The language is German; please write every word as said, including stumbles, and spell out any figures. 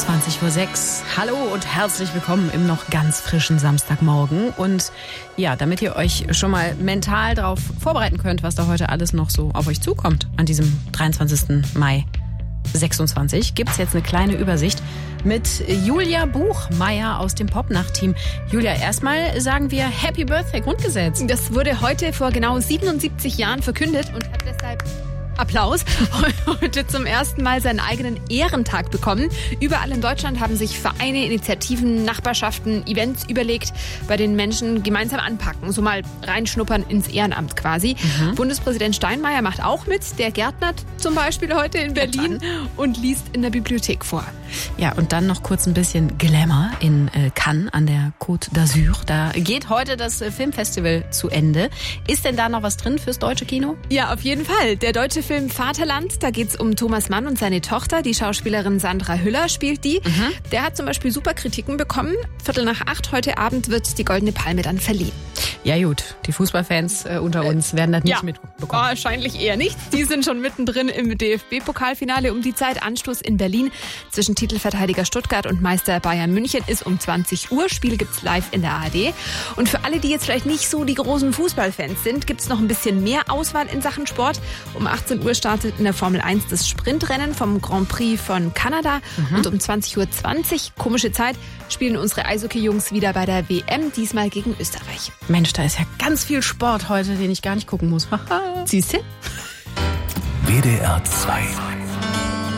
zwanzig Uhr sechs. Hallo und herzlich willkommen im noch ganz frischen Samstagmorgen. Und ja, damit ihr euch schon mal mental darauf vorbereiten könnt, was da heute alles noch so auf euch zukommt, an diesem dreiundzwanzigsten Mai sechsundzwanzig, gibt es jetzt eine kleine Übersicht mit Julia Buchmeier aus dem Popnacht-Team. Julia, erstmal sagen wir Happy Birthday Grundgesetz. Das wurde heute vor genau siebenundsiebzig Jahren verkündet und hat deshalb Applaus, heute zum ersten Mal seinen eigenen Ehrentag bekommen. Überall in Deutschland haben sich Vereine, Initiativen, Nachbarschaften, Events überlegt, bei denen Menschen gemeinsam anpacken, so mal reinschnuppern ins Ehrenamt quasi. Mhm. Bundespräsident Steinmeier macht auch mit, der gärtnert zum Beispiel heute in Berlin und liest in der Bibliothek vor. Ja, und dann noch kurz ein bisschen Glamour in äh, Cannes an der Côte d'Azur. Da geht heute das äh, Filmfestival zu Ende. Ist denn da noch was drin fürs deutsche Kino? Ja, auf jeden Fall. Der deutsche Film Vaterland, da geht's um Thomas Mann und seine Tochter. Die Schauspielerin Sandra Hüller spielt die. Mhm. Der hat zum Beispiel super Kritiken bekommen. Viertel nach acht heute Abend wird die Goldene Palme dann verliehen. Ja gut, die Fußballfans äh, unter uns werden das nicht ja, mitbekommen. Wahrscheinlich eher nicht. Die sind schon mittendrin im D F B-Pokalfinale um die Zeit. Anstoß in Berlin zwischen Titelverteidiger Stuttgart und Meister Bayern München ist um zwanzig Uhr. Spiel gibt's live in der A R D. Und für alle, die jetzt vielleicht nicht so die großen Fußballfans sind, gibt's noch ein bisschen mehr Auswahl in Sachen Sport. Um achtzehn Uhr startet in der Formel eins das Sprintrennen vom Grand Prix von Kanada. Mhm. Und um zwanzig Uhr zwanzig, komische Zeit, spielen unsere Eishockey-Jungs wieder bei der W M, diesmal gegen Österreich. Mensch, da ist ja ganz viel Sport heute, den ich gar nicht gucken muss. Siehst du? W D R zwei